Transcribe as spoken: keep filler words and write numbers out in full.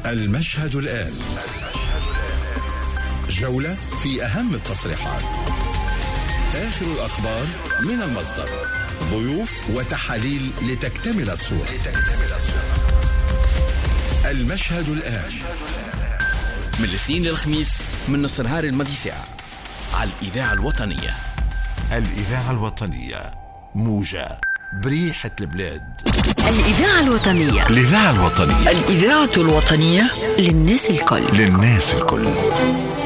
المشهد الآن، جولة في أهم التصريحات، آخر الأخبار من المصدر، ضيوف وتحاليل لتكتمل الصورة. المشهد الآن من الاثنين للخميس من نص نهار الماضي ساعة على الإذاعة الوطنية. الإذاعة الوطنية، موجة بريحة البلاد. الإذاعة الوطنية، الإذاعة الوطنية، الإذاعة الوطنية للناس الكل، للناس الكل.